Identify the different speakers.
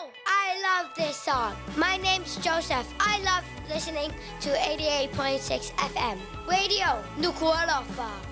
Speaker 1: I love this song. My name's Joseph. I love listening to 88.6 FM. Radio Nuku'alofa.